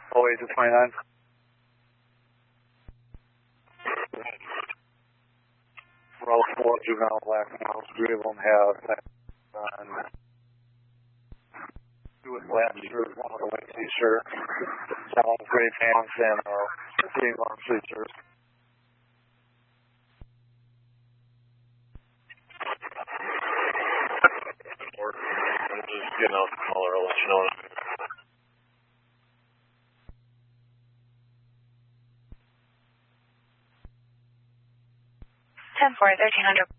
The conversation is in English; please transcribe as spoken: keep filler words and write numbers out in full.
oh eight to twenty-nine. Row four, juvenile black males. Three of them have on two with black shirts, one with a white t-shirt, seven with gray pants, and uh, three long sleeve shirts. I'm just getting out the caller. I'll let you know. ten four, thirteen hundred.